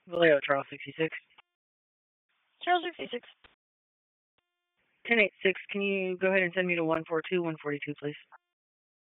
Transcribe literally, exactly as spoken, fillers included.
Vallejo, Charles sixty-six. Charles sixty-six. ten eighty-six, can you go ahead and send me to one forty-two, one forty-two, please?